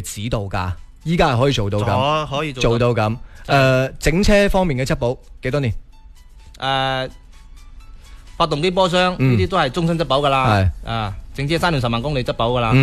指導價，依家係可以做到咁， 可以做到咁。整車方面嘅質保幾多年？ 發動機波箱呢啲都係終身質保噶啦。整車3年10萬公里質保噶啦。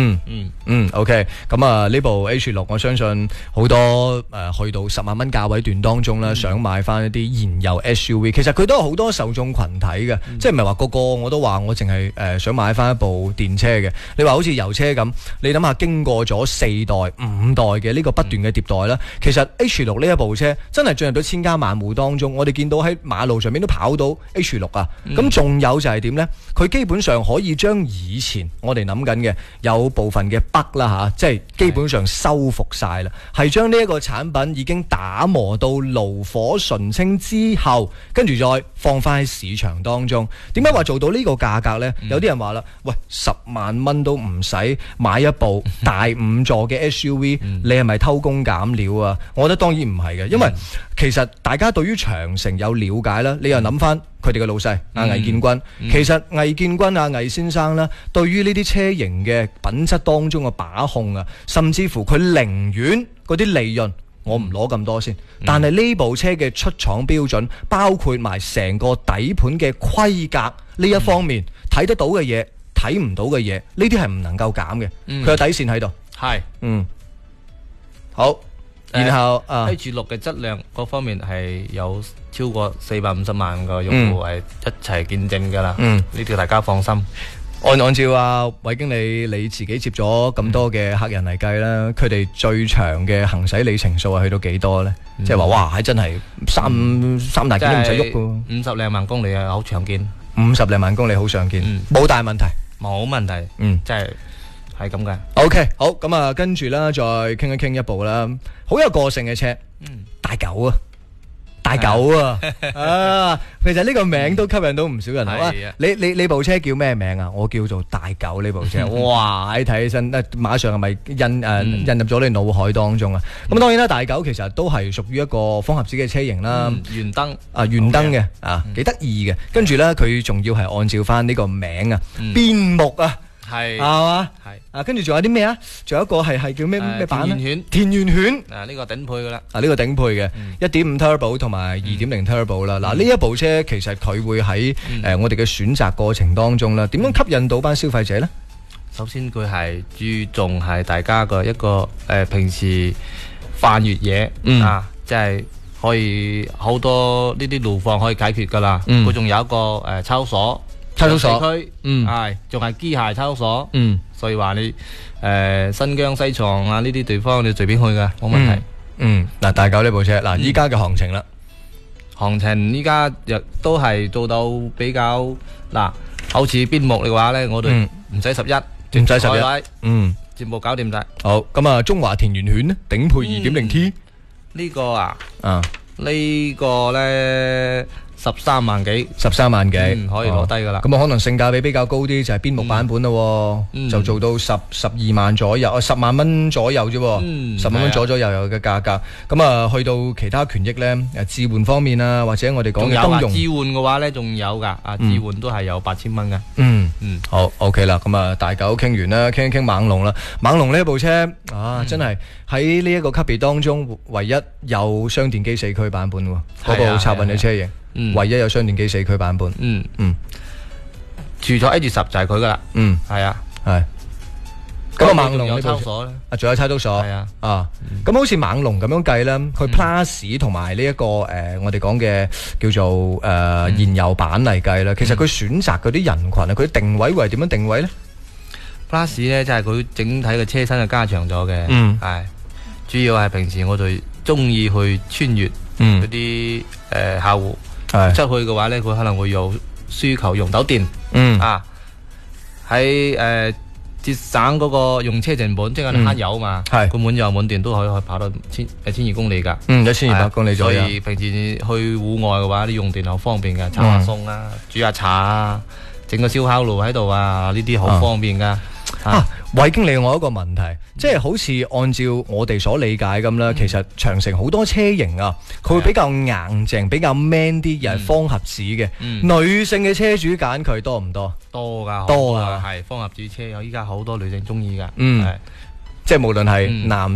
OK。咁啊，呢部 H6 我相信好多去到10萬蚊價位段當中咧，想買翻一啲燃油 SUV， 其實佢都有好多受眾群體嘅，即係唔係話個個我都話我淨係想買翻一部電車嘅。你話好似油車咁，你諗下經過咗4代、5代嘅呢個不斷嘅迭代啦，其實 H6 呢一部車真係進入到千家萬戶當中，我哋見到喺馬路上面都跑到 H6 啊。咁仲有就係點呢？佢基本上可以將以前我哋諗緊嘅有部分嘅 bug 啦，即係基本上修復晒啦，係將呢一個產品已經打磨到爐火純青之後，跟住再放翻喺市場當中。點解話做到呢個價格呢？有啲人話啦，喂，10萬蚊都唔使買一部大5座嘅 SUV，你係咪偷工減料啊？我覺得當然唔係嘅，因為其實大家對於長城有了解啦，你又諗翻佢哋嘅老細魏建軍，其實魏建軍魏先生啦，對於呢啲車型嘅品質當中嘅把控啊，甚至乎佢寧願嗰啲利潤我唔攞咁多先，但係呢部車嘅出廠標準，包括埋成個底盤嘅規格呢一方面，睇得到嘅嘢，睇唔到嘅嘢，呢啲係唔能夠減嘅，佢有底線喺度。 係， 好。然後 H6 嘅質量嗰方面係有超過450萬個用戶係一齊見證噶啦，呢條大家放心。 按照韋經理你自己接咗咁多嘅客人嚟計啦，佢哋最長嘅行駛里程數係去到幾多呢？即係話哇，係真係三大件都唔使喐㗎。 50零萬公里啊，好常見。 50零萬公里好常見，冇大問題。 冇問題。即係咁嘅。 OK， 好，咁啊，跟住啦，再傾一傾一部啦，好有個性嘅車，大狗啊！大狗啊！其實呢個名都吸引到唔少人。好啊，你部車叫咩名啊？我叫做大狗呢部車。哇！你睇起身，馬上係咪印入咗你腦海當中啊？咁當然啦，大狗其實都係屬於一個方盒子嘅車型啦。 圓燈圓燈嘅幾得意嘅。跟住咧，佢仲要係按照翻呢個名啊，邊牧啊。係嘛？係跟住仲有啲咩啊？仲有一個係叫咩版咧？田園犬呢個頂配噶啦。 呢個頂配嘅1.5 turbo 同埋2.0 turbo 啦。嗱，呢一部車其實佢會喺我哋嘅選擇過程當中啦，點樣吸引到班消費者呢？ 首先佢係注重係大家個一個平時翻越嘢即係可以好多呢啲路況可以解決噶啦。佢仲有一個抽鎖。抽鎖區，仲係機械抽鎖，所以話你新疆西藏啊呢啲地方你隨便去噶，冇問題。 嗱，大狗呢部車，嗱，依家嘅行情啦， 行情依家亦都係做到比較嗱，好似邊牧嘅話咧，我哋唔使11， 唔使11， 全部搞掂晒。 好，咁啊，中華田園犬咧，頂配 2.0T 呢個呢個咧。13萬幾可以攞低噶啦。 咁可能性價比比較高啲，就係邊牧版本咯，就做到12萬左右，10萬蚊左右啫，10萬蚊左右嘅價格。咁啊，去到其他權益咧，置換方面啊，或者我哋講嘅金融置換嘅話咧，仲有噶，置換都係有8000蚊嘅。 好 OK 啦。咁啊，大狗傾完啦，傾一傾猛龍啦。猛龍呢部車真係喺呢一個級別當中，唯一有雙電機4驅版本喎，嗰部插運嘅車型。唯一有雙電機4驅版本， 除咗 H10 就係佢噶啦，係啊， 係。咁啊，猛龍有抽鎖咧， 仲有抽到鎖， 係啊， 咁好似猛龍咁樣計咧，佢 Plus 同埋呢一個我哋講嘅叫做燃油版嚟計啦，其實佢選擇嗰啲人群啊，佢定位會係點樣定位咧 ？Plus 咧，即係佢整體嘅車身係加長咗嘅，係主要係平時我哋中意去穿越嗰啲客戶。出去嘅話呢，佢可能會有需求用到電，喺節省嗰個用車成本，即係慳油嘛。佢滿油滿電都可以跑到1200公里噶。 1200公里左右。 所以平時去戶外嘅話，你用電好方便噶，炒下餸啊，煮下茶啊，整個燒烤爐喺度啊，呢啲好方便噶。 韋經理，我有一個問題，即係好似按照我哋所理解咁啦，其實長城好多車型啊，佢會比較硬淨，比較 man 啲，又係方盒子嘅。女性嘅車主揀佢多唔多？ 多噶，係方盒子車，有依家好多女性中意噶。 即係無論係男